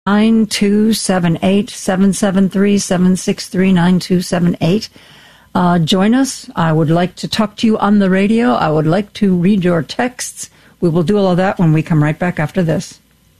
9278 773 763 9278. Join us. I would like to talk to you on the radio. I would like to read your texts. We will do all of that when we come right back after this.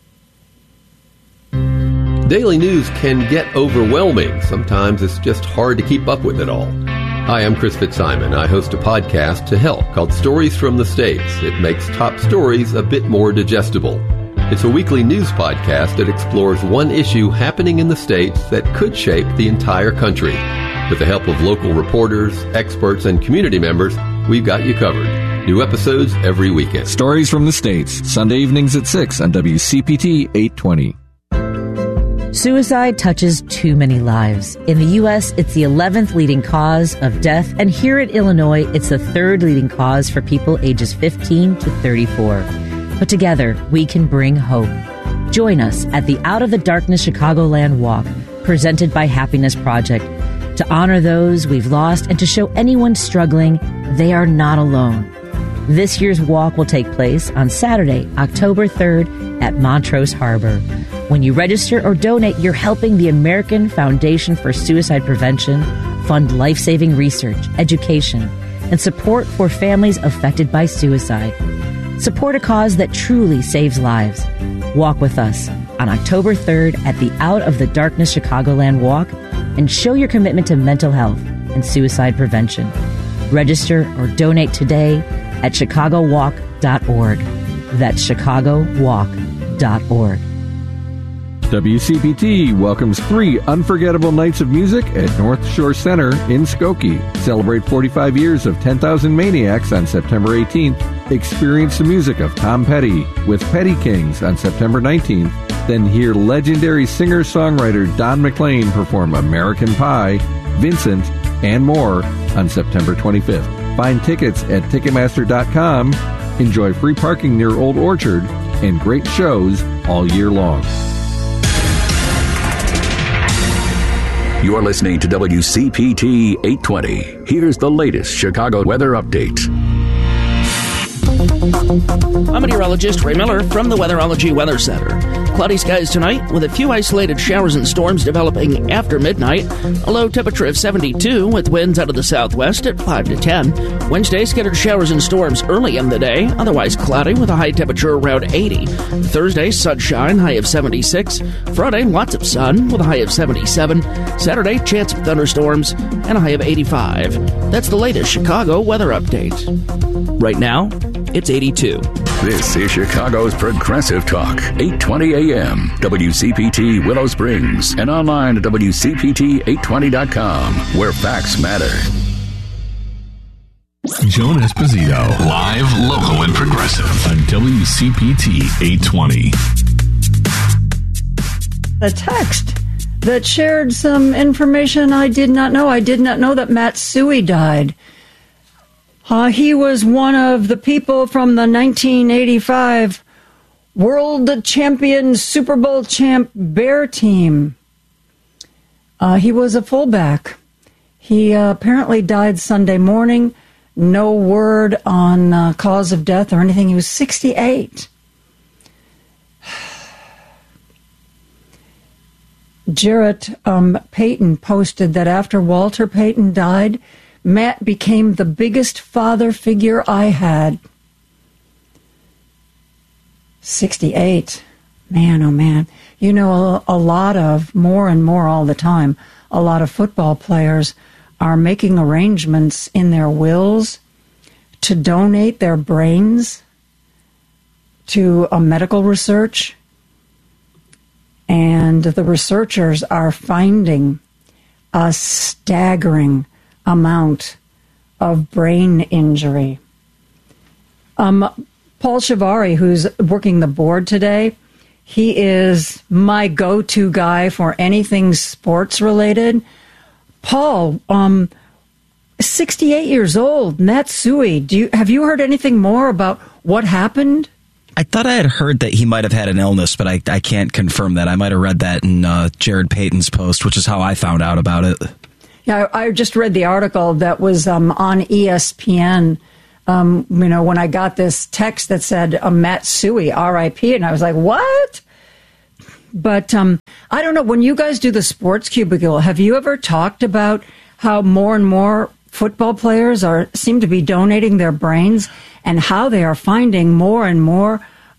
Daily news can get overwhelming. Sometimes it's just hard to keep up with it all. Hi, I'm Chris Fitzsimon. I host a podcast to help called Stories from the States. It makes top stories a bit more digestible. It's a weekly news podcast that explores one issue happening in the States that could shape the entire country. With the help of local reporters, experts, and community members, we've got you covered. New episodes every weekend. Stories from the States, Sunday evenings at 6 on WCPT 820. Suicide touches too many lives. In the U.S., it's the 11th leading cause of death, and here in Illinois, it's the 3rd leading cause for people ages 15 to 34. But together, we can bring hope. Join us at the Out of the Darkness Chicagoland Walk, presented by Happiness Project, to honor those we've lost and to show anyone struggling they are not alone. This year's walk will take place on Saturday, October 3rd at Montrose Harbor. When you register or donate, you're helping the American Foundation for Suicide Prevention fund life-saving research, education, and support for families affected by suicide. Support a cause that truly saves lives. Walk with us on October 3rd at the Out of the Darkness Chicagoland Walk and show your commitment to mental health and suicide prevention. Register or donate today at chicagowalk.org. That's chicagowalk.org. WCPT welcomes 3 unforgettable nights of music at North Shore Center in Skokie. Celebrate 45 years of 10,000 Maniacs on September 18th. Experience the music of Tom Petty with Petty Kings on September 19th. Then hear legendary singer-songwriter Don McLean perform American Pie, Vincent, and more on September 25th. Find tickets at Ticketmaster.com. Enjoy free parking near Old Orchard and great shows all year long. You're listening to WCPT 820. Here's the latest Chicago weather update. I'm meteorologist Ray Miller from the Weatherology Weather Center. Cloudy skies tonight with a few isolated showers and storms developing after midnight. A low temperature of 72 with winds out of the southwest at 5 to 10. Wednesday, scattered showers and storms early in the day, otherwise cloudy with a high temperature around 80. Thursday, sunshine, high of 76. Friday, lots of sun with a high of 77. Saturday, chance of thunderstorms and a high of 85. That's the latest Chicago weather update. Right now, it's 82. This is Chicago's Progressive Talk, 820 AM, WCPT Willow Springs, and online at WCPT820.com, where facts matter. Joan Esposito, live, local, and progressive on WCPT 820. A text that shared some information I did not know. I did not know that Matt Suhey died. He was one of the people from the 1985 World Champion Super Bowl champ Bear team. He was a fullback. He apparently died Sunday morning. No word on cause of death or anything. He was 68. Jarrett Payton posted that after Walter Payton died, Matt became the biggest father figure I had. 68. Man, oh man. You know, a lot of, more and more all the time, a lot of football players are making arrangements in their wills to donate their brains to a medical research. And the researchers are finding a staggering amount of brain injury. Paul Shivari, who's working the board today, he is my go-to guy for anything sports related. Paul, 68 years old, Matt Suhey. Have you heard anything more about what happened? I thought I had heard that he might have had an illness, but I can't confirm that. I might have read that in Jared Payton's post, which is how I found out about it. Yeah, I just read the article that was on ESPN. When I got this text that said Matt Suhey, R.I.P., and I was like, what? But I don't know, when you guys do the Sports Cubicle, have you ever talked about how more and more football players seem to be donating their brains and how they are finding more and more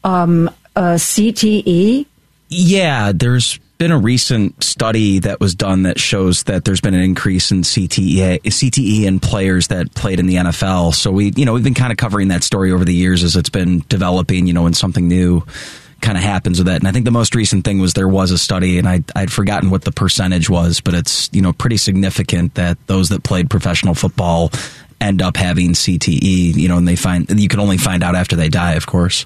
CTE? Yeah, there's been a recent study that was done that shows that there's been an increase in CTE in players that played in the NFL. So we've been kind of covering that story over the years as it's been developing, and something new kind of happens with it. And I think the most recent thing was there was a study, and I'd forgotten what the percentage was, but it's, pretty significant that those that played professional football end up having CTE, and you can only find out after they die, of course.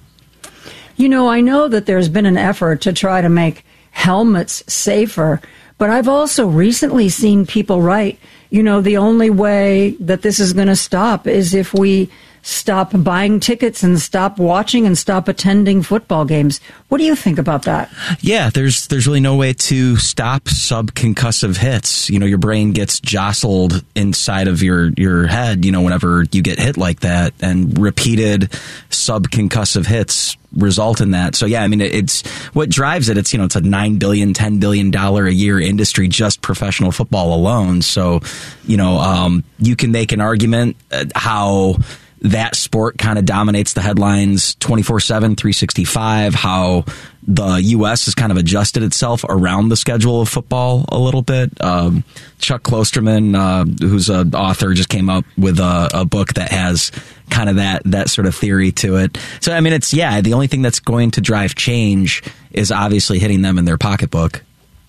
I know that there's been an effort to try to make helmets safer, but I've also recently seen people write, the only way that this is going to stop is if we stop buying tickets and stop watching and stop attending football games. What do you think about that? Yeah, there's really no way to stop subconcussive hits. Your brain gets jostled inside of your head, whenever you get hit like that, and repeated subconcussive hits result in that. So yeah, it's what drives it. It's a $9 billion, $10 billion a year industry, just professional football alone. So, you can make an argument how that sport kind of dominates the headlines 24/7, 365, how the U.S. has kind of adjusted itself around the schedule of football a little bit. Chuck Klosterman, who's an author, just came up with a book that has kind of that sort of theory to it. So, it's, the only thing that's going to drive change is obviously hitting them in their pocketbook.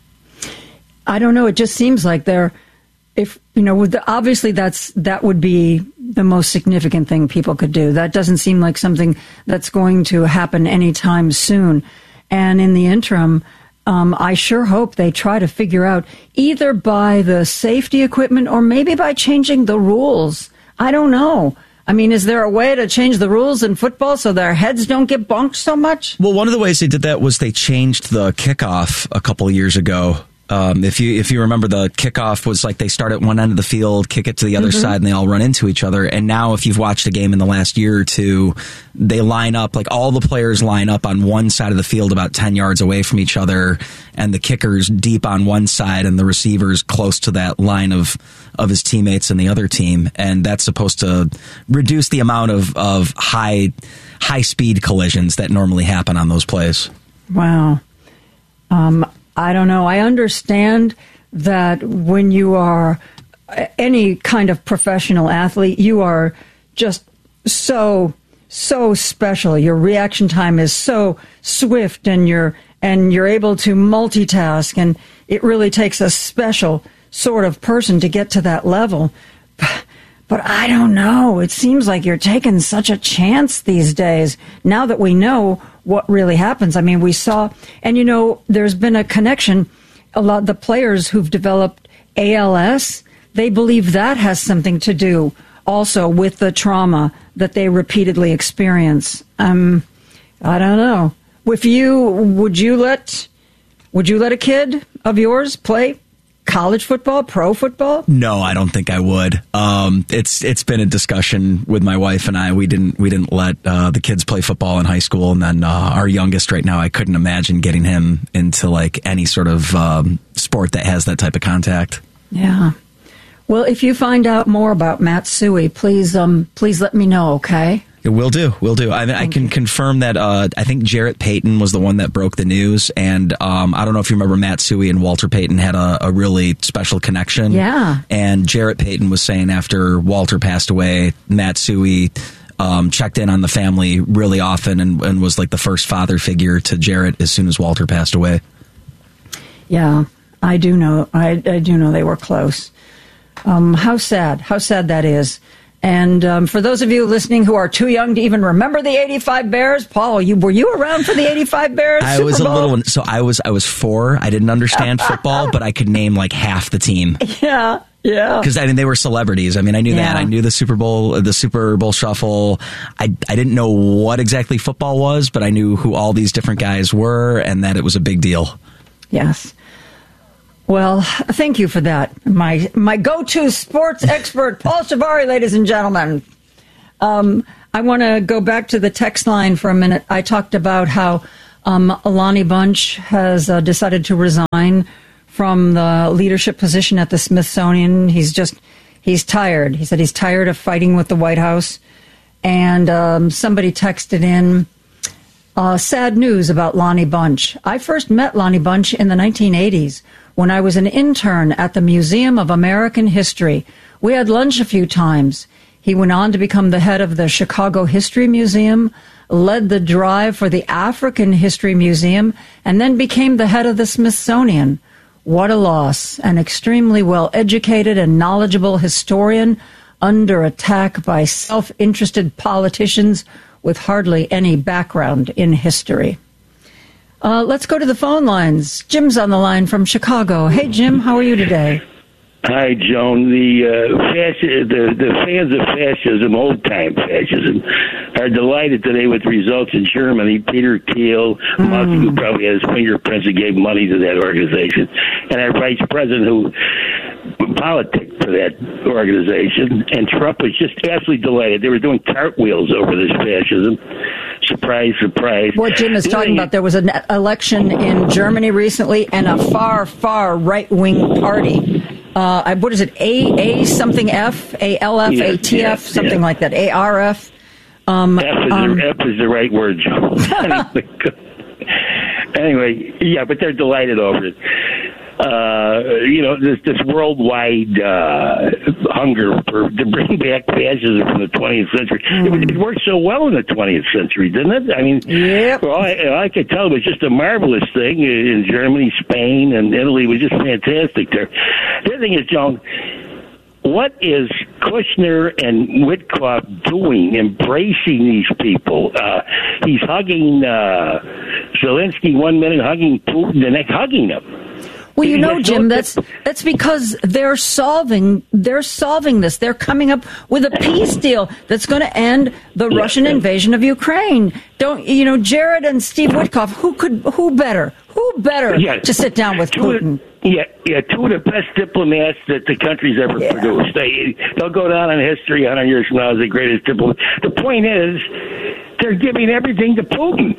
I don't know. It just seems like obviously that would be the most significant thing people could do. That doesn't seem like something that's going to happen anytime soon. And in the interim, I sure hope they try to figure out either by the safety equipment or maybe by changing the rules. I don't know. Is there a way to change the rules in football so their heads don't get bonked so much? Well, one of the ways they did that was they changed the kickoff a couple of years ago. If you remember, the kickoff was like they start at one end of the field, kick it to the other side, and they all run into each other. And now, if you've watched a game in the last year or two, they line up, like all the players line up on one side of the field about 10 yards away from each other, and the kicker's deep on one side and the receiver's close to that line of his teammates in the other team. And that's supposed to reduce the amount of high speed collisions that normally happen on those plays. Wow. I don't know. I understand that when you are any kind of professional athlete, you are just so special. Your reaction time is so swift, and you're able to multitask, and it really takes a special sort of person to get to that level. But I don't know. It seems like you're taking such a chance these days, now that we know what really happens. We saw, and there's been a connection. A lot of the players who've developed ALS, they believe that has something to do also with the trauma that they repeatedly experience. I don't know. Would you let a kid of yours play college football, pro football? No, I don't think I would. It's been a discussion with my wife and I. We didn't let the kids play football in high school, and then our youngest right now, I couldn't imagine getting him into like any sort of sport that has that type of contact. Yeah. Well, if you find out more about Matsui, please let me know, okay? Will do. I can confirm that I think Jarrett Payton was the one that broke the news, and I don't know if you remember, Matsui and Walter Payton had a really special connection. Yeah. And Jarrett Payton was saying after Walter passed away, Matsui checked in on the family really often and was like the first father figure to Jarrett as soon as Walter passed away. Yeah, I do know. I do know they were close. How sad that is. And for those of you listening who are too young to even remember the '85 Bears, Paul, were you around for the '85 Bears? I was a little one. So I was 4. I didn't understand football, but I could name like half the team. Yeah. Because they were celebrities. I knew that. I knew the Super Bowl Shuffle. I didn't know what exactly football was, but I knew who all these different guys were, and that it was a big deal. Yes. Well, thank you for that. My go-to sports expert, Paul Shivari, ladies and gentlemen. I want to go back to the text line for a minute. I talked about how Lonnie Bunch has decided to resign from the leadership position at the Smithsonian. He's tired. He said he's tired of fighting with the White House. And somebody texted in sad news about Lonnie Bunch. I first met Lonnie Bunch in the 1980s when I was an intern at the Museum of American History. We had lunch a few times. He went on to become the head of the Chicago History Museum, led the drive for the African History Museum, and then became the head of the Smithsonian. What a loss. An extremely well-educated and knowledgeable historian under attack by self-interested politicians with hardly any background in history. Let's go to the phone lines. Jim's on the line from Chicago. Hey, Jim, how are you today? Hi, Joan. The fans of fascism, old-time fascism, are delighted today with results in Germany. Peter Thiel, who probably has fingerprints and gave money to that organization, and our vice president who politics for that organization, and Trump was just absolutely delighted. They were doing cartwheels over this fascism. Surprise, surprise. What Jim is talking about, there was an election in Germany recently, and a far right-wing party. What is it? A something F, ALF, yes, ATF, yes, something like that. ARF. F is the right word, Joe. Anyway, yeah, but they're delighted over it. This worldwide hunger to bring back fascism from the 20th century. It worked so well in the 20th century, didn't it? I mean, yep. Well, I could tell it was just a marvelous thing in Germany, Spain, and Italy. It was just fantastic there. The other thing is, Joan, what is Kushner and Witkoff doing, embracing these people? He's hugging Zelensky 1 minute, hugging Putin the next, hugging him. Well, you know, Jim, that's because they're solving this. They're coming up with a peace deal that's going to end the Russian invasion of Ukraine. Jared and Steve Witkoff, who better to sit down with Putin? Two of the best diplomats that the country's ever produced. They'll go down in history 100 years from now as the greatest diplomats. The point is, they're giving everything to Putin.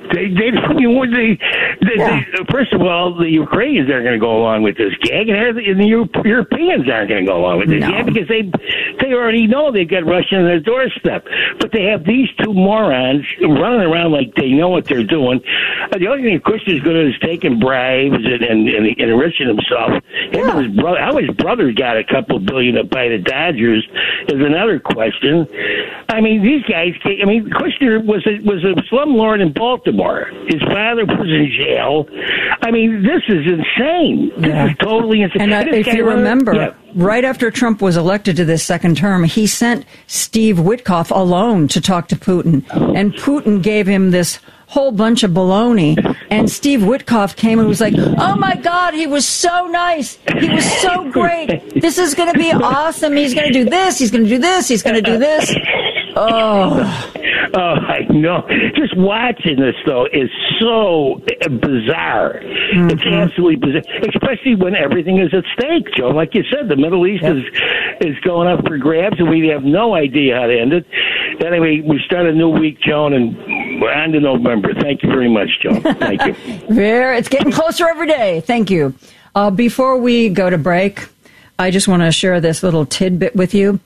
First of all, the Ukrainians aren't going to go along with this gag, and the Europeans aren't going to go along with this gag because they already know they've got Russia on their doorstep. But they have these two morons running around like they know what they're doing. The only thing Kushner's good at is taking bribes and enriching himself. How his brother got a couple billion to buy the Dodgers is another question. I mean, these guys. Kushner was a slumlord in Baltimore. His father was in jail. I mean, this is insane. This is totally insane. And if you remember, right after Trump was elected to this second term, he sent Steve Witkoff alone to talk to Putin. And Putin gave him this whole bunch of baloney. And Steve Witkoff came and was like, oh, my God, he was so nice. He was so great. This is going to be awesome. He's going to do this. He's going to do this. He's going to do this. Oh, I know. Just watching this, though, is so bizarre. Mm-hmm. It's absolutely bizarre, especially when everything is at stake, Joe. Like you said, the Middle East is going up for grabs, and we have no idea how to end it. Anyway, we start a new week, Joan, and we're on to November. Thank you very much, Joan. Thank you. It's getting closer every day. Thank you. Before we go to break, I just want to share this little tidbit with you.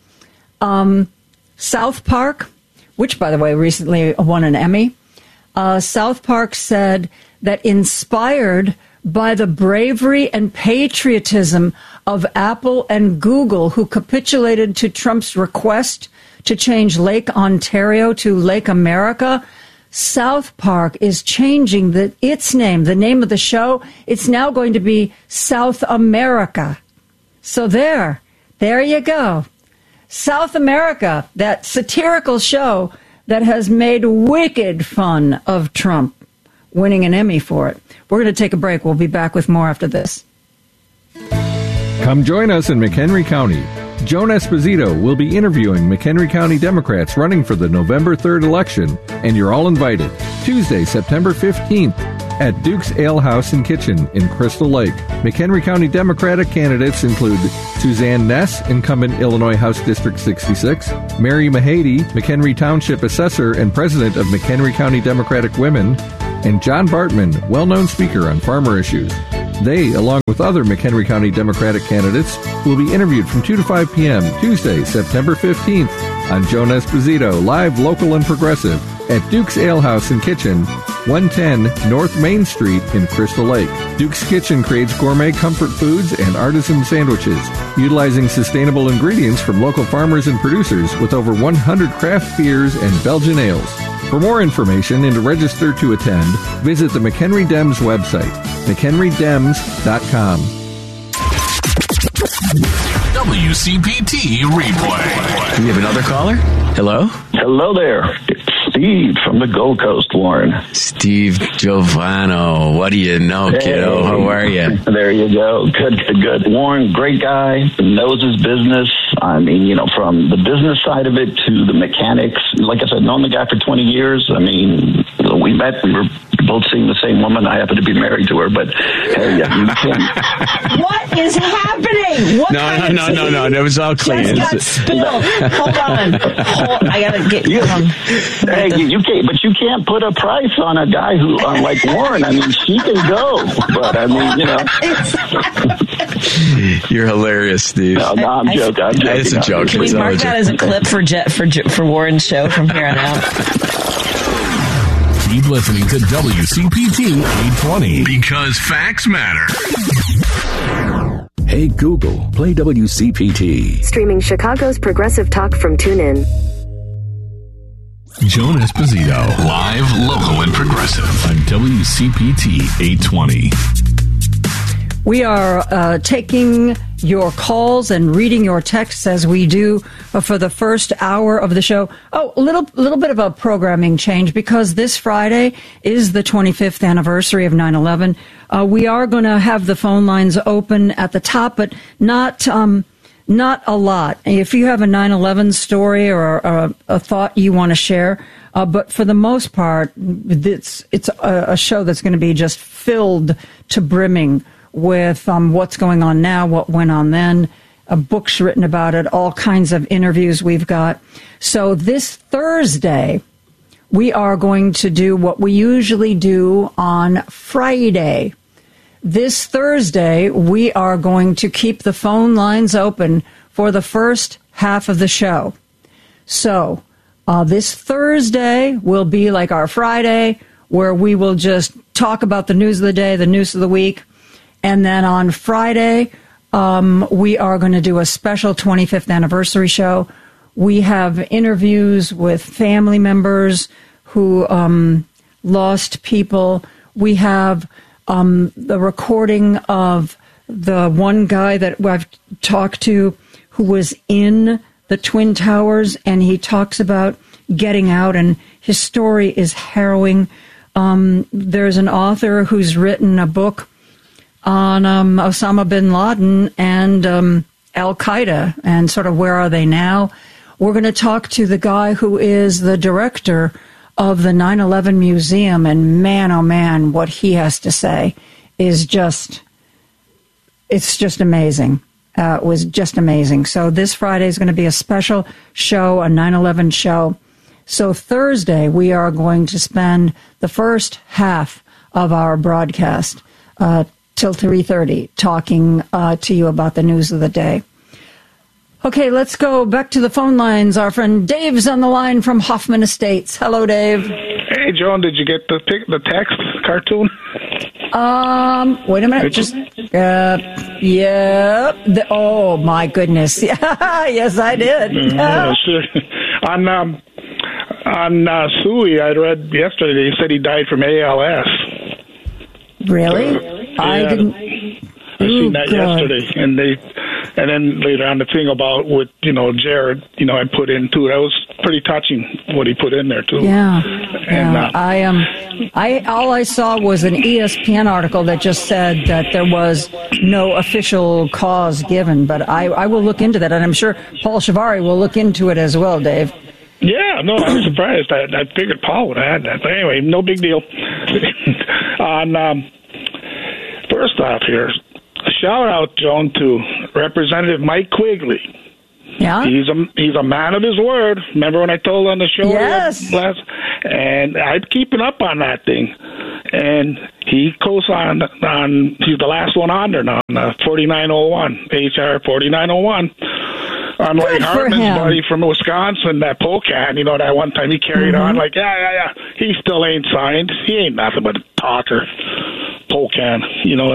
South Park, which, by the way, recently won an Emmy, South Park said that inspired by the bravery and patriotism of Apple and Google, who capitulated to Trump's request to change Lake Ontario to Lake America, South Park is changing its name, the name of the show. It's now going to be South America. So there you go. South America, that satirical show that has made wicked fun of Trump, winning an Emmy for it. We're going to take a break. We'll be back with more after this. Come join us in McHenry County. Joan Esposito will be interviewing McHenry County Democrats running for the November 3rd election, and you're all invited. Tuesday, September 15th at Duke's Ale House and Kitchen in Crystal Lake. McHenry County Democratic candidates include Suzanne Ness, incumbent Illinois House District 66, Mary Mahady, McHenry Township Assessor and President of McHenry County Democratic Women, and John Bartman, well-known speaker on farmer issues. They, along with other McHenry County Democratic candidates, will be interviewed from 2 to 5 p.m. Tuesday, September 15th on Joan Esposito, live, local, and progressive at Duke's Ale House and Kitchen, 110 North Main Street in Crystal Lake. Duke's Kitchen creates gourmet comfort foods and artisan sandwiches, utilizing sustainable ingredients from local farmers and producers with over 100 craft beers and Belgian ales. For more information and to register to attend, visit the McHenry Dems website, McHenryDems.com. WCPT replay. Do we have another caller? Hello? Hello there. It's Steve from the Gold Coast, Warren. Steve Giovano. What do you know, kiddo? How are you? There you go. Good. Warren, great guy, knows his business. I mean, from the business side of it to the mechanics. Like I said, known the guy for 20 years. I mean, we met. We were both seeing the same woman. I happen to be married to her, but hey, you can't. What is happening? No. It was all clean. Just got spilled. Hold on. I gotta get you. Hey, you can't, but you can't put a price on a guy who, like Warren. I mean, she can go, but I mean, You're hilarious, Steve. No, I'm joking. It's a joke. Can we mark that as a clip for Warren's show from here on out? Keep listening to WCPT 820 because facts matter. Hey Google, play WCPT. Streaming Chicago's progressive talk from TuneIn. Joan Esposito, live, local, and progressive on WCPT 820. We are taking your calls and reading your texts as we do for the first hour of the show. Oh, a little bit of a programming change because this Friday is the 25th anniversary of 9/11. We are going to have the phone lines open at the top, but not a lot. If you have a 9/11 story or a thought you want to share, but for the most part, it's a show that's going to be just filled to brimming with what's going on now, what went on then, books written about it, all kinds of interviews we've got. So this Thursday, we are going to do what we usually do on Friday. This Thursday, we are going to keep the phone lines open for the first half of the show. So this Thursday will be like our Friday, where we will just talk about the news of the day, the news of the week. And then on Friday, we are going to do a special 25th anniversary show. We have interviews with family members who lost people. We have the recording of the one guy that I've talked to who was in the Twin Towers, and he talks about getting out, and his story is harrowing. There's an author who's written a book on Osama bin Laden and Al-Qaeda and sort of where are they now. We're going to talk to the guy who is the director of the 9/11 Museum, and man, oh man, what he has to say is it's just amazing. It was just amazing. So this Friday is going to be a special show, a 9/11 show. So Thursday, we are going to spend the first half of our broadcast till 3:30 talking to you about the news of the day. Okay, let's go back to the phone lines. Our friend Dave's on the line from Hoffman Estates. Hello, Dave. Hey, Joan, did you get the text cartoon? Wait a minute. Oh, my goodness. Yes, I did. Sure. On Suey, I read yesterday, they said he died from ALS. Really? Yeah, I didn't. I seen that yesterday, and then later on the thing about with Jared, I put in too. That was pretty touching what he put in there too. Yeah, and all I saw was an ESPN article that just said that there was no official cause given, but I will look into that, and I'm sure Paul Shivari will look into it as well, Dave. Yeah, no, I was surprised. I figured Paul would have had that, but anyway, no big deal. First off here, shout out, Joan, to Representative Mike Quigley. Yeah, he's a man of his word. Remember when I told on the show? Yes. And I'm keeping up on that thing. and he co-signed on. He's the last one on there now, 4901, HR 4901. Unlike Hartman's buddy from Wisconsin, that Pocan, that one time he carried on like, yeah. He still ain't signed. He ain't nothing but a talker, Pocan,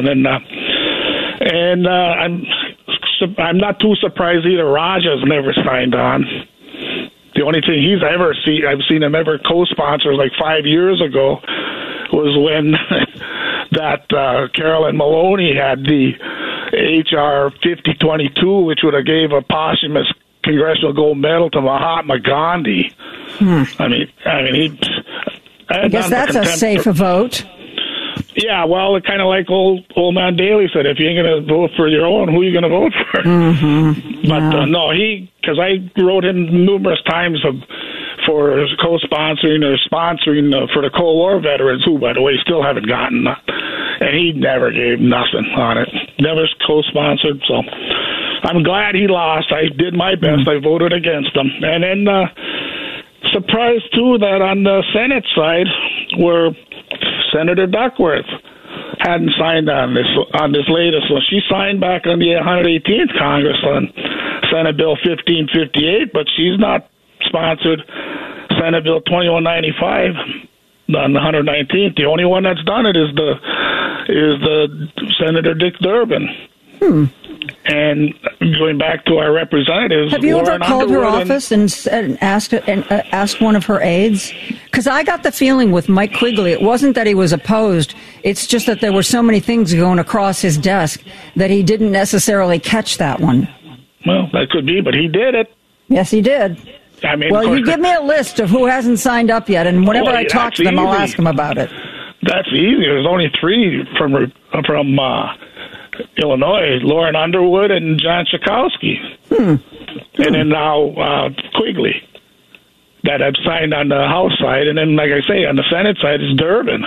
and then, I'm not too surprised either. Raja's never signed on. The only thing I've seen him ever co-sponsor like 5 years ago was when that Carolyn Maloney had the HR 5022, which would have gave a posthumous Congressional Gold Medal to Mahatma Gandhi. I guess that's a safe vote. Yeah, well, it's kind of like old man Daley said, if you ain't going to vote for your own, who are you going to vote for? Mm-hmm. But no, because I wrote him numerous times for co-sponsoring or sponsoring for the Cold War veterans, who, by the way, still haven't gotten that. And he never gave nothing on it. Never co-sponsored, so I'm glad he lost. I did my best. I voted against him. And then surprised, too, that on the Senate side, where Senator Duckworth hadn't signed on this latest one. She signed back on the 118th Congress on Senate Bill 1558, but she's not sponsored Senate Bill 2195 on the 119th. The only one that's done it is the Senator Dick Durbin. And going back to our representatives, have you Lauren ever called her Underwood office and asked one of her aides? Because I got the feeling with Mike Quigley, it wasn't that he was opposed. It's just that there were so many things going across his desk that he didn't necessarily catch that one. Well, that could be, but he did it. Yes, he did. Well, you give me a list of who hasn't signed up yet, and whenever I talk to them, I'll ask them about it. That's easy. There's only 3 from Illinois: Lauren Underwood and John Schakowsky. And then now Quigley, that had signed on the House side, and then, like I say, on the Senate side is Durbin.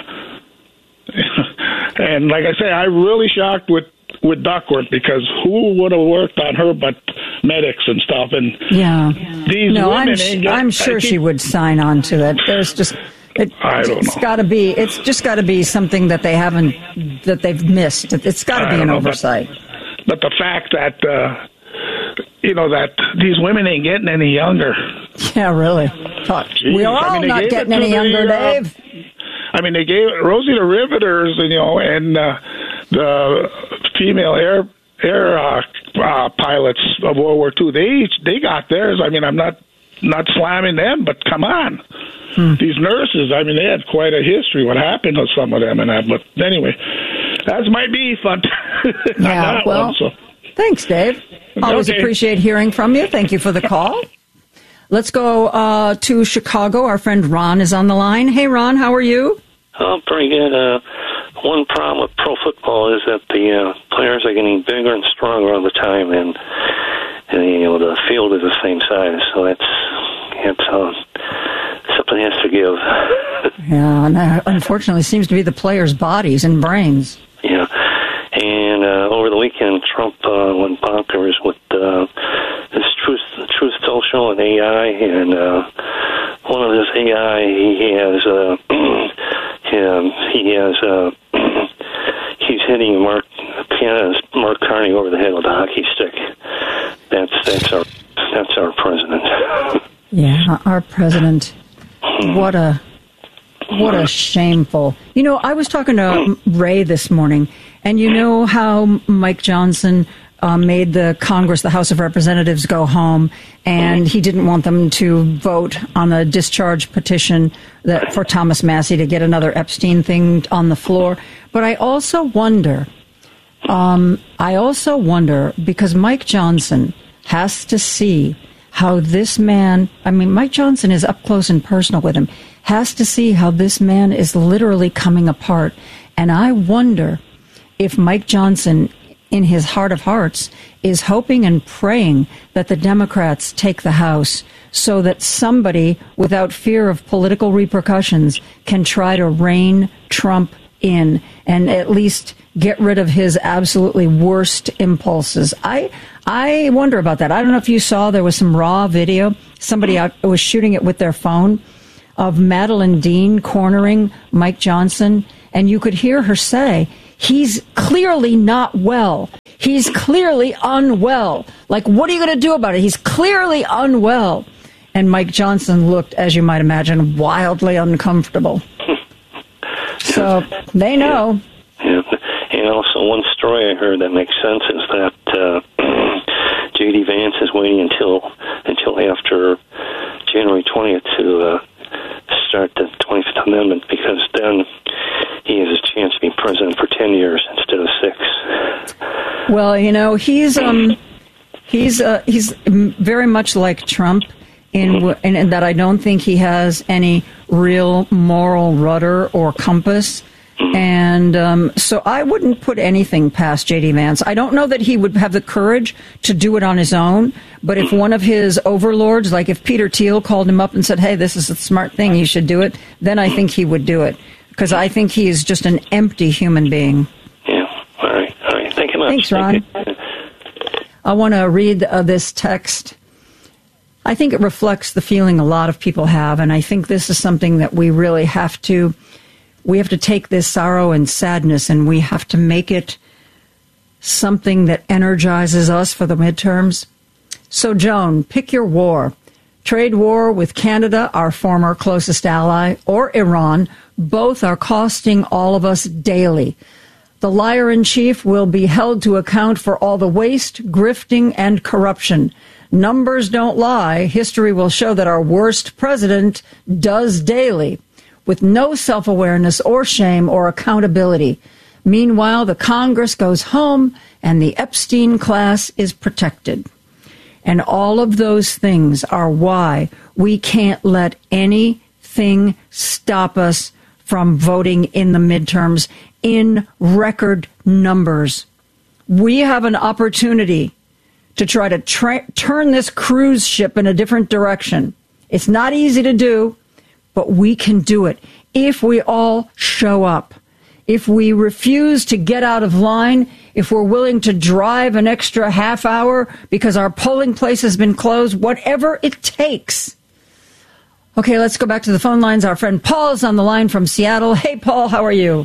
And like I say, I'm really shocked with Duckworth, because who would have worked on her but medics and stuff? And these women, I'm sure she would sign on to it. There's just. I don't know. It's just got to be something that they've missed. It's got to be an oversight. But the fact that, that these women ain't getting any younger. Yeah, really. We're all not getting any younger, Dave. They gave Rosie the Riveters, and the female air pilots of World War II. They got theirs. I'm not slamming them, but come on. These nurses, they had quite a history. What happened to some of them and that. But anyway, that's my beef on that one. So. Thanks, Dave. Always appreciate hearing from you. Thank you for the call. Let's go to Chicago. Our friend Ron is on the line. Hey, Ron, how are you? Oh, pretty good. One problem with pro football is that the players are getting bigger and stronger all the time, and the field is the same size. So it's something has to give. Yeah, and that unfortunately seems to be the players' bodies and brains. Yeah, and over the weekend, Trump went bonkers with his Truth Social and AI, and one of his AI, he's hitting Mark Carney over the head with a hockey stick. That's our president. Yeah, our president. What a shameful. I was talking to Ray this morning, and you know how Mike Johnson made the Congress, the House of Representatives, go home, and he didn't want them to vote on the discharge petition for Thomas Massie to get another Epstein thing on the floor. But I also wonder, because Mike Johnson has to see how this man, Mike Johnson is up close and personal with him, has to see how this man is literally coming apart. And I wonder if Mike Johnson, in his heart of hearts, is hoping and praying that the Democrats take the House so that somebody, without fear of political repercussions, can try to rein Trump in and at least get rid of his absolutely worst impulses. I wonder about that. I don't know if you saw, there was some raw video. Somebody was shooting it with their phone of Madeline Dean cornering Mike Johnson and you could hear her say, he's clearly not well. He's clearly unwell. Like, what are you going to do about it? He's clearly unwell. And Mike Johnson looked, as you might imagine, wildly uncomfortable. So they know. Yeah. And also one story I heard that makes sense is that J.D. Vance is waiting until after January 20th to start the 25th Amendment, because then he has a chance to be president for 10 years instead of 6. Well, you know, he's very much like Trump in that I don't think he has any real moral rudder or compass. And so I wouldn't put anything past J.D. Vance. I don't know that he would have the courage to do it on his own, but if one of his overlords, like if Peter Thiel called him up and said, hey, this is a smart thing, you should do it, then I think he would do it, because I think he is just an empty human being. Yeah, all right. Thank you much. Thanks, Ron. I want to read this text. I think it reflects the feeling a lot of people have, and I think this is something that we really have to take this sorrow and sadness, and we have to make it something that energizes us for the midterms. So, Joan, pick your war. Trade war with Canada, our former closest ally, or Iran. Both are costing all of us daily. The liar-in-chief will be held to account for all the waste, grifting, and corruption. Numbers don't lie. History will show that our worst president does daily, with no self-awareness or shame or accountability. Meanwhile, the Congress goes home and the Epstein class is protected. And all of those things are why we can't let anything stop us from voting in the midterms in record numbers. We have an opportunity to try to turn this cruise ship in a different direction. It's not easy to do, but we can do it if we all show up. If we refuse to get out of line, if we're willing to drive an extra half hour because our polling place has been closed, whatever it takes. Okay, let's go back to the phone lines. Our friend Paul is on the line from Seattle. Hey, Paul, how are you?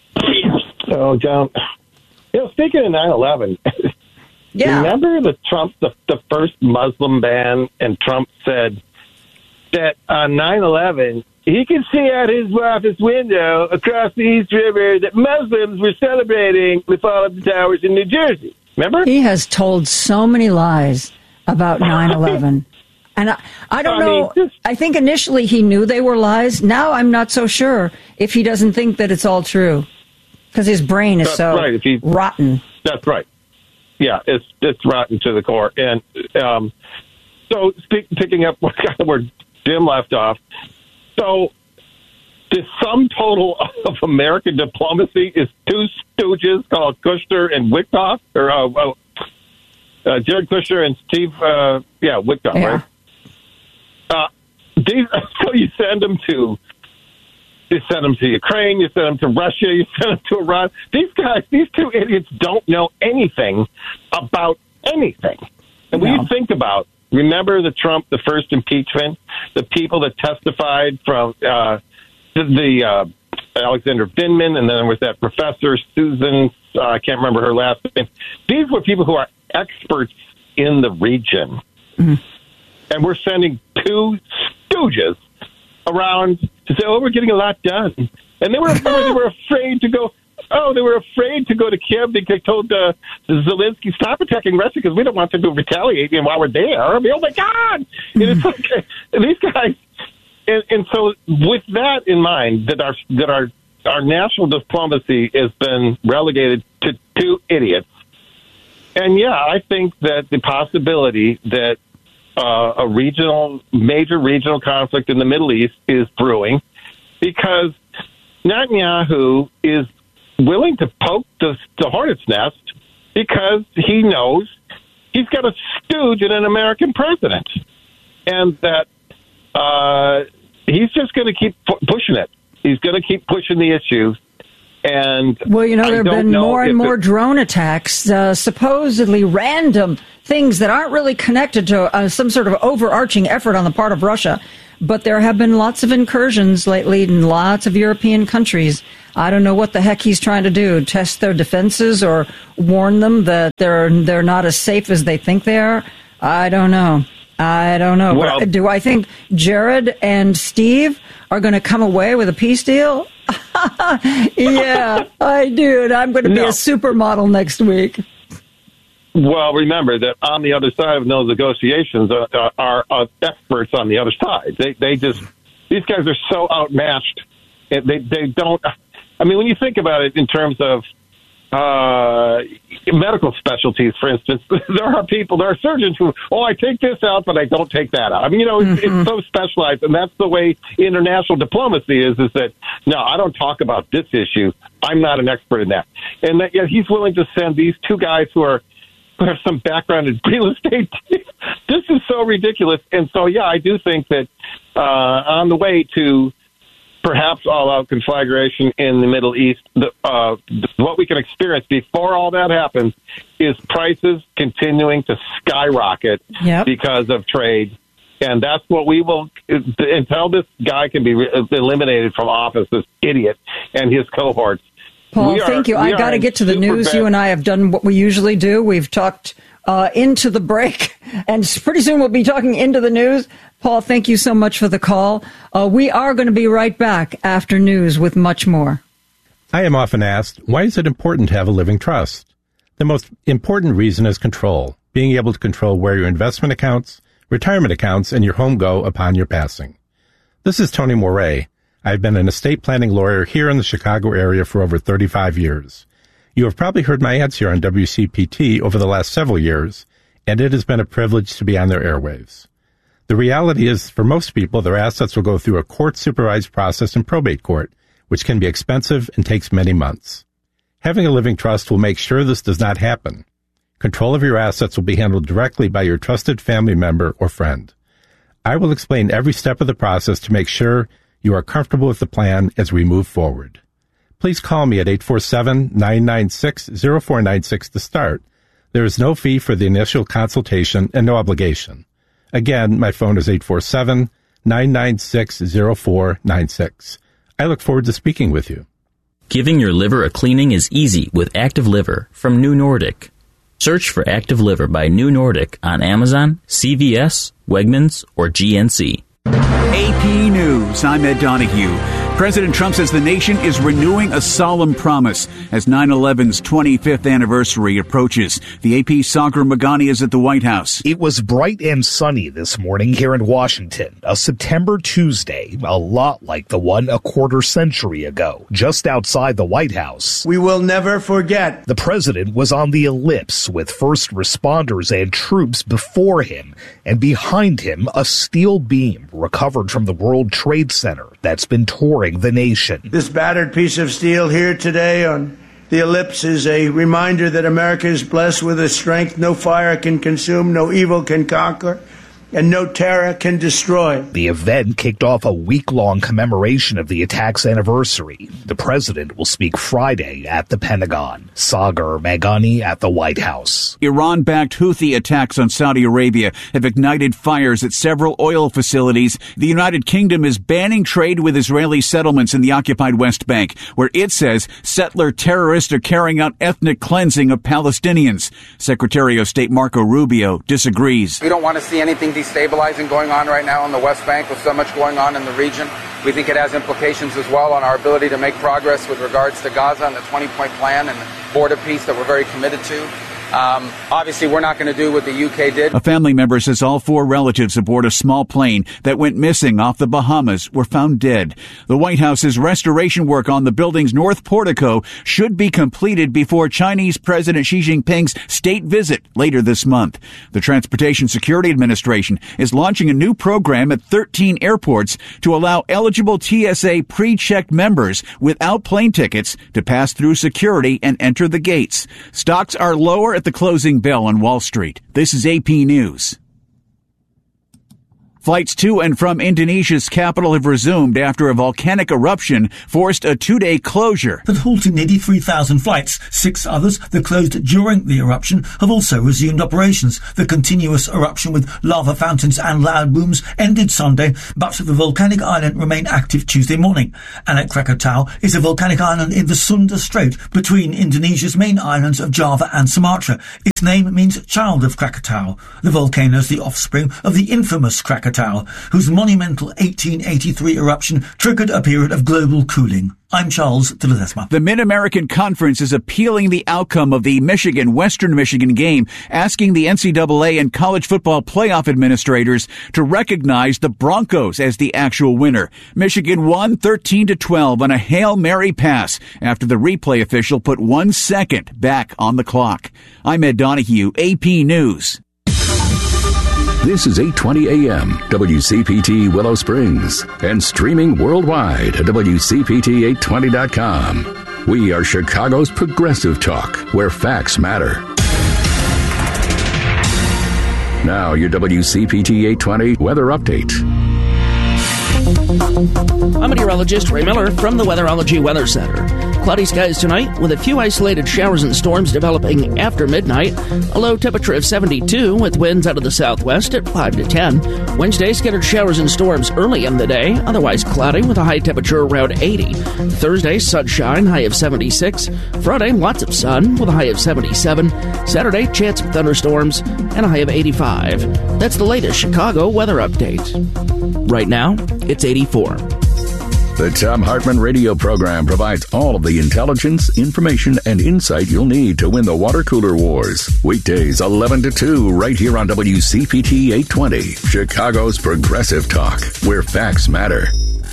Oh, John. Speaking of 9/11, yeah. Remember the first Muslim ban, and Trump said that on 9/11, he could see out his office window across the East River that Muslims were celebrating the fall of the towers in New Jersey. Remember? He has told so many lies about 9/11. And I don't know. I think initially he knew they were lies. Now I'm not so sure if he doesn't think that it's all true, because his brain is rotten. That's right. Yeah, it's rotten to the core. And so picking up where Jim left off, so the sum total of American diplomacy is two stooges called Kushner and Witkoff, or Jared Kushner and Steve, Witkoff, yeah. right? So you send them to Ukraine, you send them to Russia, you send them to Iran. These two idiots don't know anything about anything. And when you think about, remember the first impeachment, the people that testified from the Alexander Vindman, and then there was that professor, Susan, I can't remember her last name. These were people who are experts in the region. Mm-hmm. And we're sending two stooges around to say, we're getting a lot done. And they were afraid to go. Oh, they were afraid to go to Kiev. They told Zelensky, stop attacking Russia because we don't want them to retaliate while we're there. I mean, oh, my God. And it's like, these guys. And so with that in mind, that our national diplomacy has been relegated to two idiots. And, I think that the possibility that a major regional conflict in the Middle East is brewing, because Netanyahu is willing to poke the hornet's nest because he knows he's got a stooge in an American president, and that he's just going to keep pushing it. He's going to keep pushing the issue. And there have been more and more drone attacks, supposedly random things that aren't really connected to some sort of overarching effort on the part of Russia. But there have been lots of incursions lately in lots of European countries. I don't know what the heck he's trying to do, test their defenses or warn them that they're not as safe as they think they are. I don't know. Well, do I think Jared and Steve are going to come away with a peace deal? Yeah, I do. And I'm going to be a supermodel next week. Well, remember that on the other side of those negotiations are experts on the other side. These guys are so outmatched. They don't. I mean, when you think about it in terms of medical specialties, for instance, there are surgeons who, I take this out, but I don't take that out. I mean, it's so specialized, and that's the way international diplomacy is that, no, I don't talk about this issue. I'm not an expert in that. And that, yet he's willing to send these two guys who have some background in real estate. This is so ridiculous. And so, yeah, I do think that on the way to perhaps all-out conflagration in the Middle East, what we can experience before all that happens is prices continuing to skyrocket because of trade. And that's what we will, until this guy can be eliminated from office, this idiot and his cohorts. Paul, thank you. I got to get to the news. You and I have done what we usually do. We've talked into the break, and pretty soon we'll be talking into the news. Paul, thank you so much for the call. We are going to be right back after news with much more. I am often asked, why is it important to have a living trust? The most important reason is control, being able to control where your investment accounts, retirement accounts, and your home go upon your passing. This is Tony Moret. I've been an estate planning lawyer here in the Chicago area for over 35 years. You have probably heard my ads here on WCPT over the last several years, and it has been a privilege to be on their airwaves. The reality is, for most people, their assets will go through a court-supervised process in probate court, which can be expensive and takes many months. Having a living trust will make sure this does not happen. Control of your assets will be handled directly by your trusted family member or friend. I will explain every step of the process to make sure you are comfortable with the plan as we move forward. Please call me at 847-996-0496 to start. There is no fee for the initial consultation and no obligation. Again, my phone is 847-996-0496. I look forward to speaking with you. Giving your liver a cleaning is easy with Active Liver from New Nordic. Search for Active Liver by New Nordic on Amazon, CVS, Wegmans, or GNC. AP News, I'm Ed Donahue. President Trump says the nation is renewing a solemn promise as 9/11's 25th anniversary approaches. The AP's Sagar Meghani is at the White House. It was bright and sunny this morning here in Washington. A September Tuesday, a lot like the one a quarter century ago, just outside the White House. We will never forget. The president was on the ellipse with first responders and troops before him, and behind him a steel beam recovered from the World Trade Center that's been touring the nation. This battered piece of steel here today on the ellipse is a reminder that America is blessed with a strength no fire can consume, no evil can conquer, and no terror can destroy. The event kicked off a week-long commemoration of the attack's anniversary. The president will speak Friday at the Pentagon. Sagar Meghani at the White House. Iran-backed Houthi attacks on Saudi Arabia have ignited fires at several oil facilities. The United Kingdom is banning trade with Israeli settlements in the occupied West Bank, where it says settler terrorists are carrying out ethnic cleansing of Palestinians. Secretary of State Marco Rubio disagrees. We don't want to see anything destabilizing going on right now on the West Bank with so much going on in the region. We think it has implications as well on our ability to make progress with regards to Gaza and the 20-point plan and the border peace that we're very committed to. Obviously, we're not going to do what the UK did. A family member says all 4 relatives aboard a small plane that went missing off the Bahamas were found dead. The White House's restoration work on the building's north portico should be completed before Chinese President Xi Jinping's state visit later this month. The Transportation Security Administration is launching a new program at 13 airports to allow eligible TSA pre-checked members without plane tickets to pass through security and enter the gates. Stocks are lower at the closing bell on Wall Street. This is AP News. Flights to and from Indonesia's capital have resumed after a volcanic eruption forced a 2-day closure. But halting nearly 3,000 flights, 6 others that closed during the eruption have also resumed operations. The continuous eruption with lava fountains and loud booms ended Sunday, but the volcanic island remained active Tuesday morning. Anak Krakatau is a volcanic island in the Sunda Strait between Indonesia's main islands of Java and Sumatra. Its name means child of Krakatau. The volcano is the offspring of the infamous Krakatau, whose monumental 1883 eruption triggered a period of global cooling. I'm Charles de Ledesma. The Mid-American Conference is appealing the outcome of the Michigan-Western Michigan game, asking the NCAA and college football playoff administrators to recognize the Broncos as the actual winner. Michigan won 13-12 on a Hail Mary pass after the replay official put 1 second back on the clock. I'm Ed Donahue, AP News. This is 820 AM, WCPT Willow Springs, and streaming worldwide at WCPT820.com. We are Chicago's progressive talk, where facts matter. Now, your WCPT 820 weather update. I'm meteorologist Ray Miller from the Weatherology Weather Center. Cloudy skies tonight with a few isolated showers and storms developing after midnight. A low temperature of 72 with winds out of the southwest at 5 to 10. Wednesday, scattered showers and storms early in the day, otherwise cloudy with a high temperature around 80. Thursday, sunshine, high of 76. Friday, lots of sun with a high of 77. Saturday, chance of thunderstorms and a high of 85. That's the latest Chicago weather update. Right now, it's 84. The Thom Hartmann radio program provides all of the intelligence, information, and insight you'll need to win the water cooler wars. Weekdays 11 to 2 right here on WCPT 820, Chicago's progressive talk, where facts matter.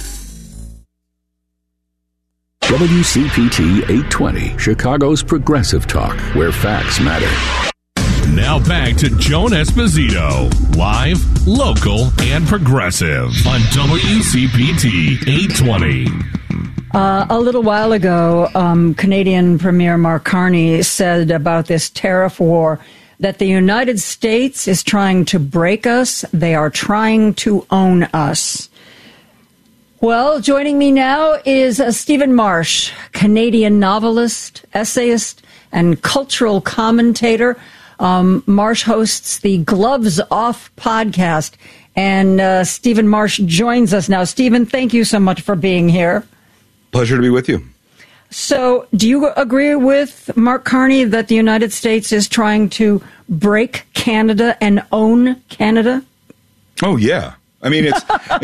WCPT 820, Chicago's progressive talk, where facts matter. Now back to Joan Esposito, live, local, and progressive on WCPT 820. A little while ago, Canadian Premier Mark Carney said about this tariff war that the United States is trying to break us. They are trying to own us. Well, joining me now is Stephen Marsh, Canadian novelist, essayist, and cultural commentator. Marsh hosts the Gloves Off podcast, and Stephen Marsh joins us now. Stephen, thank you so much for being here. Pleasure to be with you. So, do you agree with Mark Carney that the United States is trying to break Canada and own Canada? Oh, yeah. I mean, I'm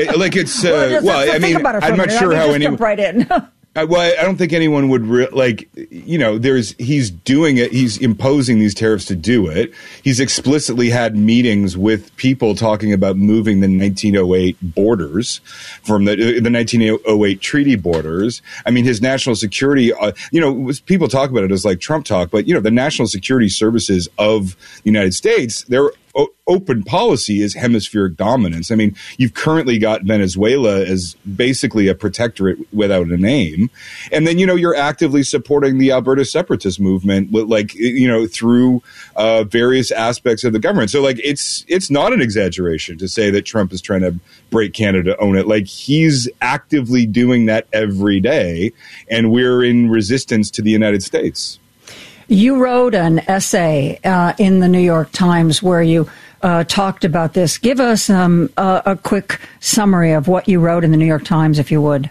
not sure how anyone... Jump right in. Well, I don't think anyone would he's doing it. He's imposing these tariffs to do it. He's explicitly had meetings with people talking about moving the 1908 borders from the 1908 treaty borders. I mean, his national security, people talk about it as like Trump talk, but, the national security services of the United States, they're open policy is hemispheric dominance. I mean, you've currently got Venezuela as basically a protectorate without a name. And then, you're actively supporting the Alberta separatist movement, through various aspects of the government. So, it's not an exaggeration to say that Trump is trying to break Canada, own it. He's actively doing that every day, and we're in resistance to the United States. You wrote an essay in the New York Times where you talked about this. Give us a quick summary of what you wrote in the New York Times, if you would.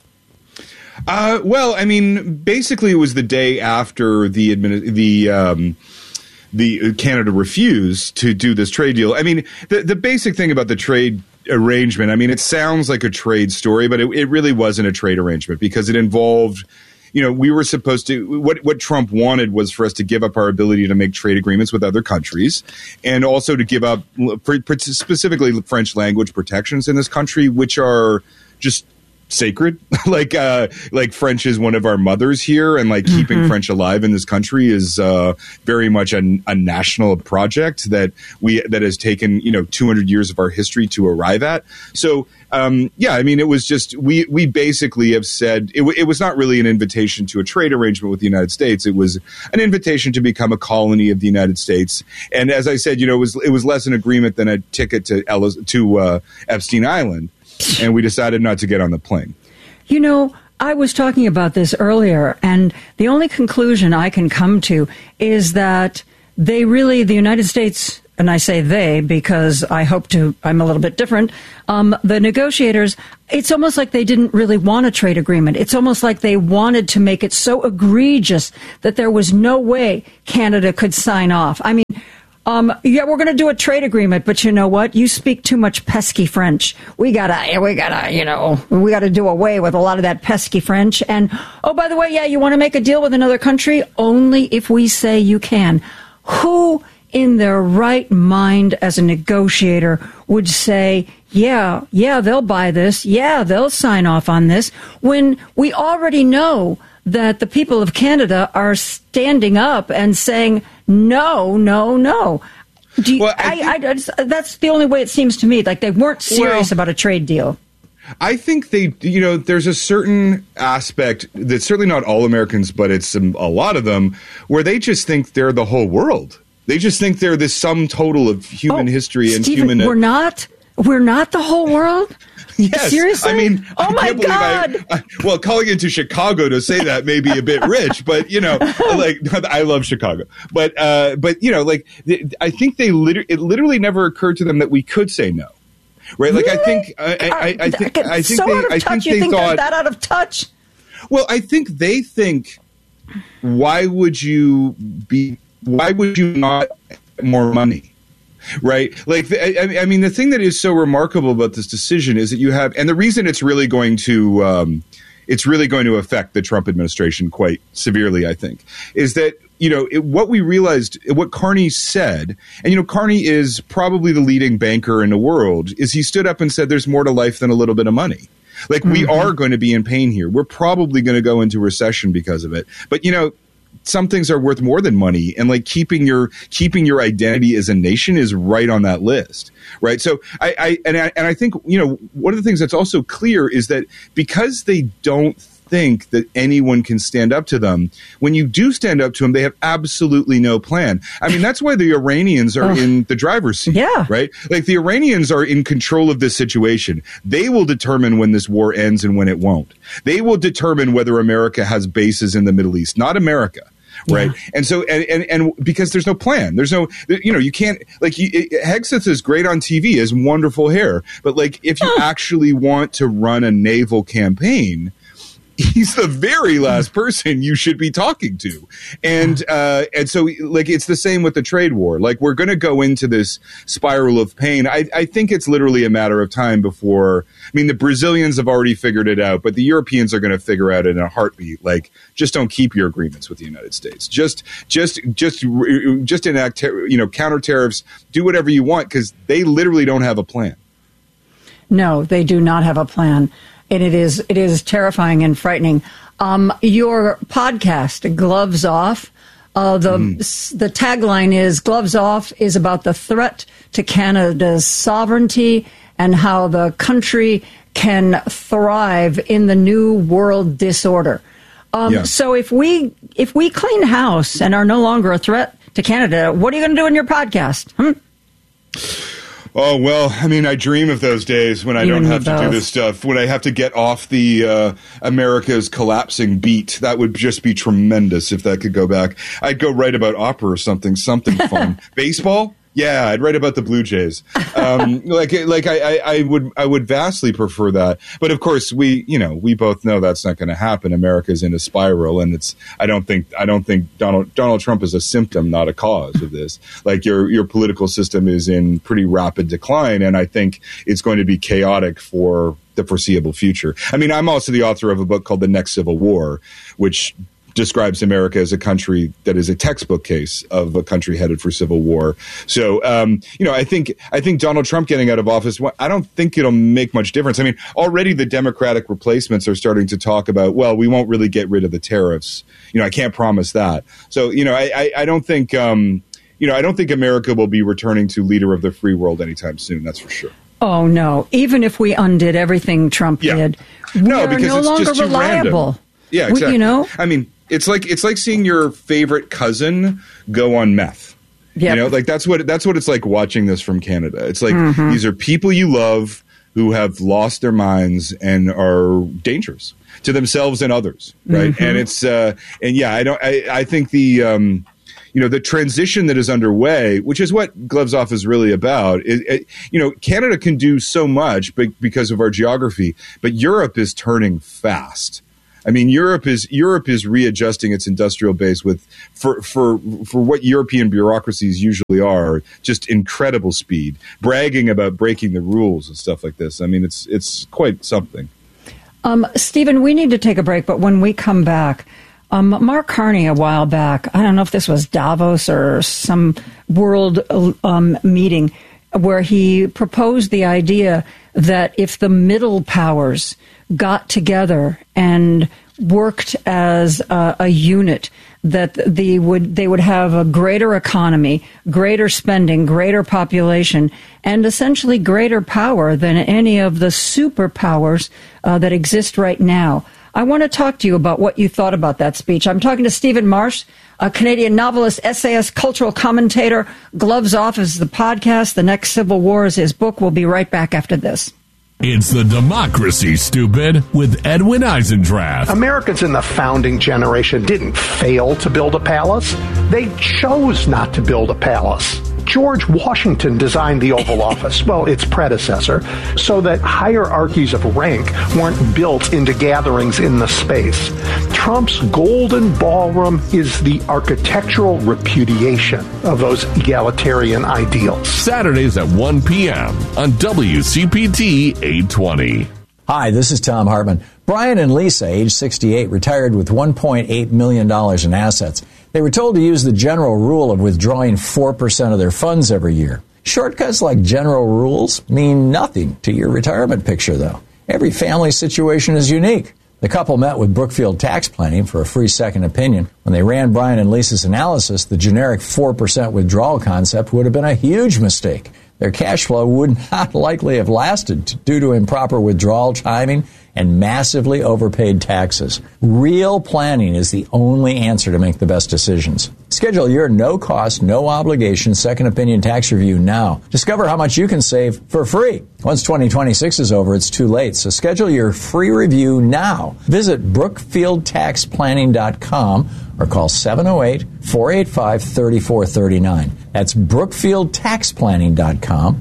Basically, it was the day after the Canada refused to do this trade deal. I mean, the basic thing about the trade arrangement, it sounds like a trade story, but it really wasn't a trade arrangement because it involved... we were supposed to, what Trump wanted was for us to give up our ability to make trade agreements with other countries and also to give up specifically French language protections in this country, which are just sacred. like French is one of our mothers here, and like keeping French alive in this country is very much a national project that has taken 200 years of our history to arrive at. So it was just we basically have said it was not really an invitation to a trade arrangement with the United States. It was an invitation to become a colony of the United States. And as I said, it was less an agreement than a ticket to Epstein Island. And we decided not to get on the plane. I was talking about this earlier, and the only conclusion I can come to is that the United States, and I say they because I'm a little bit different, the negotiators, it's almost like they didn't really want a trade agreement. It's almost like they wanted to make it so egregious that there was no way Canada could sign off. I mean, we're going to do a trade agreement, but you know what? You speak too much pesky French. We gotta do away with a lot of that pesky French. And, oh, by the way, you want to make a deal with another country? Only if we say you can. Who in their right mind as a negotiator would say, yeah, they'll buy this. Yeah, they'll sign off on this, when we already know that the people of Canada are standing up and saying, no. That's the only way it seems to me. Like they weren't serious about a trade deal. I think there's a certain aspect that's certainly not all Americans, but it's a lot of them, where they just think they're the whole world. They just think they're the sum total of human history and Stephen, human. We're not the whole world. Yes. Seriously? I mean, oh my God. Calling into Chicago to say that may be a bit rich, but I love Chicago. But I think it literally never occurred to them that we could say no. Right? Really? Like I think you think they're that out of touch? Well, I think they think, why would you not get more money? Right? Like, I mean, the thing that is so remarkable about this decision is that you have, and the reason it's really going to affect the Trump administration quite severely, I think, is that, what we realized, what Carney said, and, Carney is probably the leading banker in the world, is he stood up and said, there's more to life than a little bit of money. Like, we are going to be in pain here. We're probably going to go into recession because of it. But, some things are worth more than money, and like keeping your identity as a nation is right on that list, right? So I think one of the things that's also clear is that because they don't think that anyone can stand up to them, when you do stand up to them, they have absolutely no plan. I mean, that's why the Iranians are in the driver's seat, right? Like the Iranians are in control of this situation. They will determine when this war ends and when it won't. They will determine whether America has bases in the Middle East, not America. Right. Yeah. And so, and because there's no plan, there's no, you can't, like, Hegseth is great on TV, has wonderful hair, but like, if you actually want to run a naval campaign, he's the very last person you should be talking to. And so, like, it's the same with the trade war. Like, we're going to go into this spiral of pain. I think it's literally a matter of time before, I mean, the Brazilians have already figured it out, but the Europeans are going to figure out it in a heartbeat. Like, just don't keep your agreements with the United States. Just enact, counter tariffs, do whatever you want, because they literally don't have a plan. No, they do not have a plan. And it is terrifying and frightening. Your podcast, Gloves Off, the tagline is Gloves Off is about the threat to Canada's sovereignty and how the country can thrive in the new world disorder. So if we clean house and are no longer a threat to Canada, what are you going to do in your podcast? Oh, well, I mean, I dream of those days when I don't have to do this stuff, when I have to get off the America's collapsing beat. That would just be tremendous if that could go back. I'd go write about opera or something fun. Baseball? Yeah, I'd write about the Blue Jays. I would vastly prefer that. But of course, we both know that's not going to happen. America's in a spiral, and I don't think Donald Trump is a symptom, not a cause of this. Like, your political system is in pretty rapid decline, and I think it's going to be chaotic for the foreseeable future. I mean, I'm also the author of a book called The Next Civil War, which describes America as a country that is a textbook case of a country headed for civil war. So, I think Donald Trump getting out of office, I don't think it'll make much difference. I mean, already the Democratic replacements are starting to talk about, well, we won't really get rid of the tariffs. I can't promise that. So, I don't think, I don't think America will be returning to leader of the free world anytime soon. That's for sure. Oh, no. Even if we undid everything Trump did, we're no longer just reliable. Random. Yeah, exactly. I mean, it's like seeing your favorite cousin go on meth. Yep. That's what it's like watching this from Canada. It's like these are people you love who have lost their minds and are dangerous to themselves and others, right? And it's I think the the transition that is underway, which is what Gloves Off is really about. Canada can do so much because of our geography, but Europe is turning fast. I mean, Europe is readjusting its industrial base for what European bureaucracies usually are, just incredible speed, bragging about breaking the rules and stuff like this. I mean, it's quite something. Stephen, we need to take a break, but when we come back, Mark Carney a while back, I don't know if this was Davos or some world meeting, where he proposed the idea that if the middle powers got together and worked as a unit, that they would have a greater economy, greater spending, greater population, and essentially greater power than any of the superpowers that exist right now. I want to talk to you about what you thought about that speech. I'm talking to Stephen Marsh, a Canadian novelist, essayist, cultural commentator. Gloves Off is the podcast. The Next Civil War is his book. We'll be right back after this. It's the Democracy, Stupid, with Edwin Eisendrath. Americans in the founding generation didn't fail to build a palace. They chose not to build a palace. George Washington designed the Oval Office, well, its predecessor, so that hierarchies of rank weren't built into gatherings in the space. Trump's golden ballroom is the architectural repudiation of those egalitarian ideals. Saturdays at 1 p.m. on WCPT 820. Hi, this is Tom Hartman. Brian and Lisa, age 68, retired with $1.8 million in assets. They were told to use the general rule of withdrawing 4% of their funds every year. Shortcuts like general rules mean nothing to your retirement picture, though. Every family situation is unique. The couple met with Brookfield Tax Planning for a free second opinion. When they ran Brian and Lisa's analysis, the generic 4% withdrawal concept would have been a huge mistake. Their cash flow would not likely have lasted due to improper withdrawal timing and massively overpaid taxes. Real planning is the only answer to make the best decisions. Schedule your no-cost, no-obligation second opinion tax review now. Discover how much you can save for free. Once 2026 is over, it's too late, so schedule your free review now. Visit BrookfieldTaxPlanning.com or call 708-485-3439. That's BrookfieldTaxPlanning.com,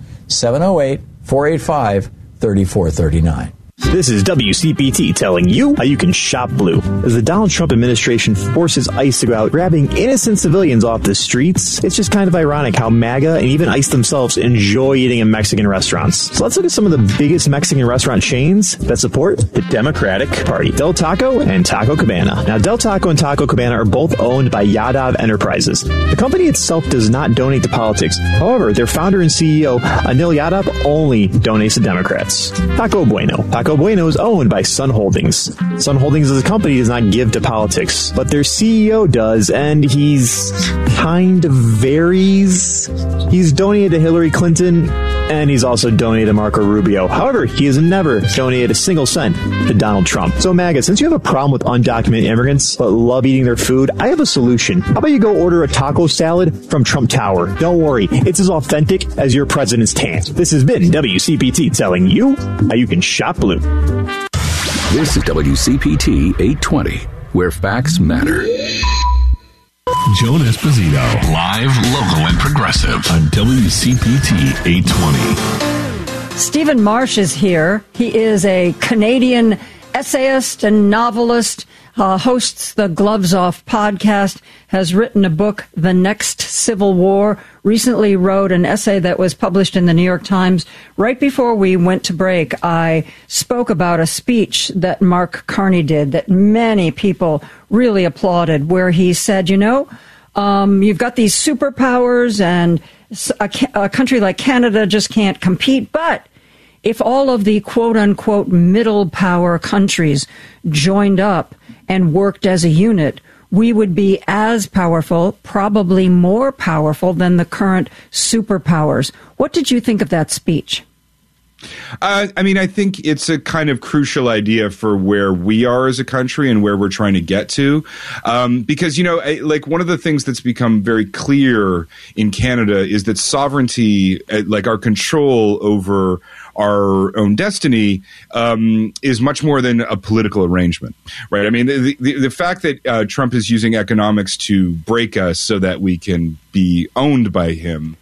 708-485-3439. This is WCPT telling you how you can shop blue. As the Donald Trump administration forces ICE to go out grabbing innocent civilians off the streets, it's just kind of ironic how MAGA and even ICE themselves enjoy eating in Mexican restaurants. So let's look at some of the biggest Mexican restaurant chains that support the Democratic Party. Del Taco and Taco Cabana. Now, Del Taco and Taco Cabana are both owned by Yadav Enterprises. The company itself does not donate to politics. However, their founder and CEO, Anil Yadav, only donates to Democrats. Taco Bueno. Taco Bueno is owned by Sun Holdings. Sun Holdings as a company does not give to politics, but their CEO does, and he's kind of varies. He's donated to Hillary Clinton, and he's also donated to Marco Rubio. However, he has never donated a single cent to Donald Trump. So MAGA, since you have a problem with undocumented immigrants but love eating their food, I have a solution. How about you go order a taco salad from Trump Tower? Don't worry, it's as authentic as your president's tan. This has been WCPT telling you how you can shop blue. This is WCPT 820, where facts matter. Joan Esposito, live, local, and progressive on WCPT 820. Stephen Marsh is here. He is a Canadian essayist and novelist. hosts the Gloves Off podcast, has written a book, The Next Civil War, recently wrote an essay that was published in the New York Times. Right before we went to break, I spoke about a speech that Mark Carney did that many people really applauded, where he said, you've got these superpowers and a country like Canada just can't compete, but if all of the quote-unquote middle power countries joined up and worked as a unit, we would be as powerful, probably more powerful than the current superpowers. What did you think of that speech? I think it's a kind of crucial idea for where we are as a country and where we're trying to get to. Because, like one of the things that's become very clear in Canada is that sovereignty, like our control over our own destiny, is much more than a political arrangement, right? I mean, the fact that Trump is using economics to break us so that we can be owned by him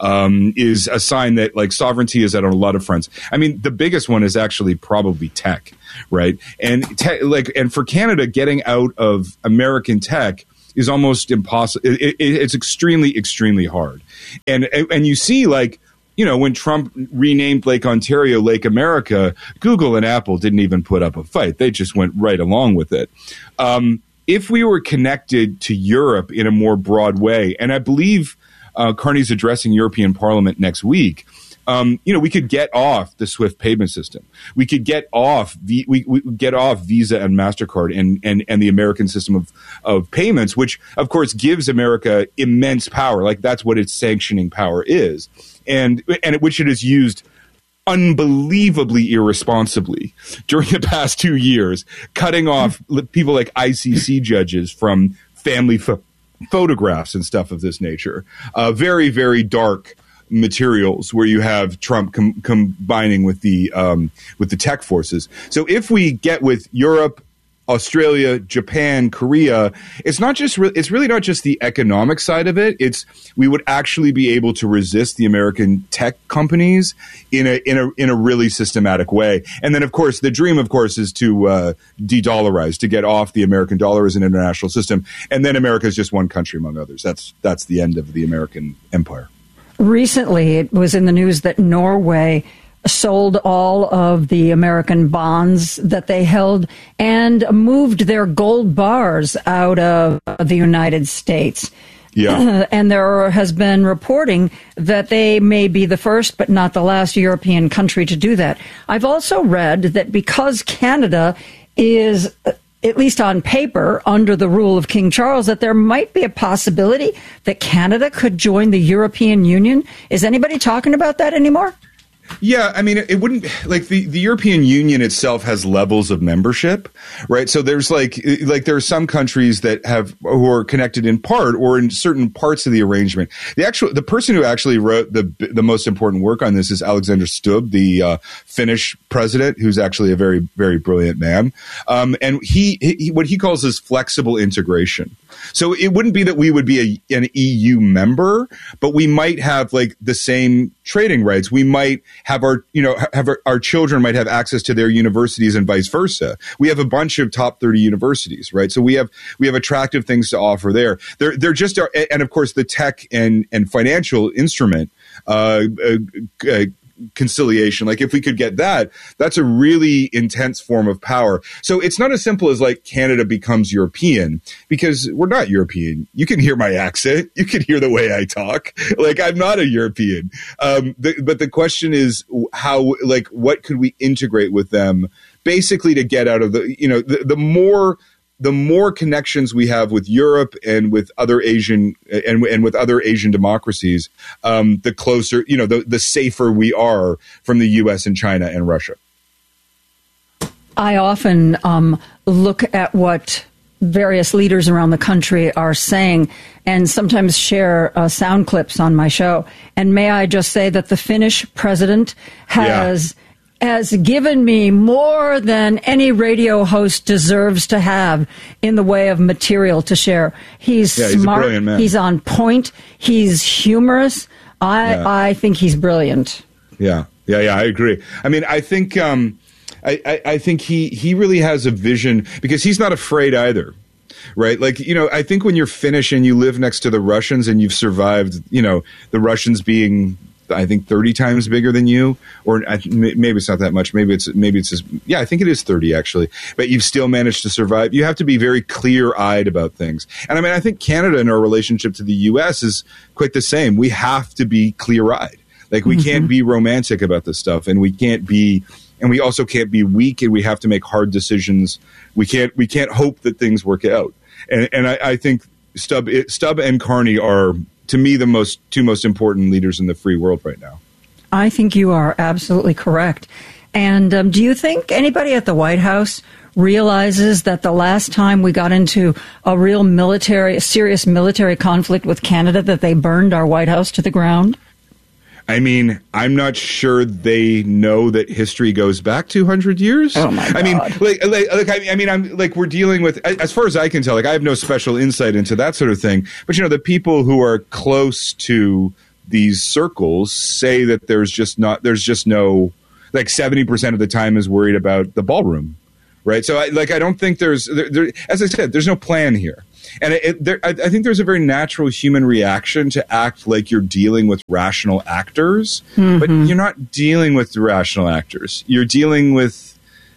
is a sign that like sovereignty is out on a lot of fronts. I mean, the biggest one is actually probably tech, right? And and for Canada, getting out of American tech is almost impossible. It's extremely, extremely hard. And you see, when Trump renamed Lake Ontario Lake America, Google and Apple didn't even put up a fight. They just went right along with it. If we were connected to Europe in a more broad way, and I believe Carney's addressing European Parliament next week, we could get off the SWIFT payment system. We could get off we get off Visa and MasterCard and the American system of payments, which of course gives America immense power. Like that's what its sanctioning power is. And which it has used unbelievably irresponsibly during the past 2 years, cutting off people like ICC judges from family photographs and stuff of this nature. Very, very dark materials where you have Trump combining with the tech forces. So if we get with Europe, Australia, Japan, Korea, it's really not just the economic side of it. We would actually be able to resist the American tech companies in a really systematic way. And then, of course, the dream, of course, is to de-dollarize, to get off the American dollar as an international system. And then America is just one country among others. That's the end of the American empire. Recently, it was in the news that Norway sold all of the American bonds that they held and moved their gold bars out of the United States. Yeah. And there has been reporting that they may be the first but not the last European country to do that. I've also read that because Canada is, at least on paper, under the rule of King Charles, that there might be a possibility that Canada could join the European Union. Is anybody talking about that anymore? Yeah, I mean, it wouldn't like the European Union itself has levels of membership, right? So there's like there are some countries that who are connected in part or in certain parts of the arrangement. The person who actually wrote the most important work on this is Alexander Stubb, the Finnish president, who's actually a very, very brilliant man. And he what he calls is flexible integration. So it wouldn't be that we would be an EU member, but we might have like the same trading rights. We might have our children might have access to their universities and vice versa. We have a bunch of top 30 universities, right? So we have attractive things to offer there. They're just, and of course the tech and financial instrument, conciliation. Like if we could get that, that's a really intense form of power. So it's not as simple as like Canada becomes European, because we're not European. You can hear my accent. You can hear the way I talk. Like I'm not a European. But the question is how, like, what could we integrate with them basically to get out of the more connections we have with Europe and with other Asian and with other Asian democracies, the closer, the safer we are from the U.S. and China and Russia. I often look at what various leaders around the country are saying and sometimes share sound clips on my show. And may I just say that the Finnish president has given me more than any radio host deserves to have in the way of material to share. He's smart. He's a brilliant man. He's on point. He's humorous. I think he's brilliant. Yeah, I agree. I mean, I think I think he really has a vision because he's not afraid either. Right. Like, I think when you're Finnish and you live next to the Russians and you've survived, the Russians being, I think, 30 times bigger than you, or maybe it's not that much. Maybe it's I think it is 30 actually, but you've still managed to survive. You have to be very clear eyed about things. And I mean, I think Canada in our relationship to the U.S. is quite the same. We have to be clear eyed. Like we can't be romantic about this stuff, and we also can't be weak, and we have to make hard decisions. We can't hope that things work out. And I think Stubb and Carney are, to me, the two most important leaders in the free world right now. I think you are absolutely correct. And do you think anybody at the White House realizes that the last time we got into a serious military conflict with Canada, that they burned our White House to the ground? I mean, I'm not sure they know that history goes back 200 years. Oh my God. I mean, we're dealing with, as far as I can tell, I have no special insight into that sort of thing. But, the people who are close to these circles say that there's just no, 70% of the time is worried about the ballroom. Right. So I don't think there's, as I said, there's no plan here. And I think there's a very natural human reaction to act like you're dealing with rational actors, but you're not dealing with rational actors. You're dealing with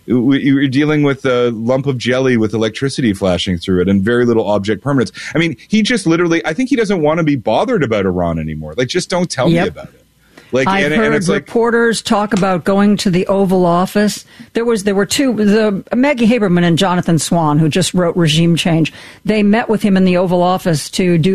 a lump of jelly with electricity flashing through it and very little object permanence. I mean, he just literally, I think he doesn't want to be bothered about Iran anymore. Like, just don't tell me about it. I've heard reporters talk about going to the Oval Office. There were two, Maggie Haberman and Jonathan Swan, who just wrote Regime Change. They met with him in the Oval Office to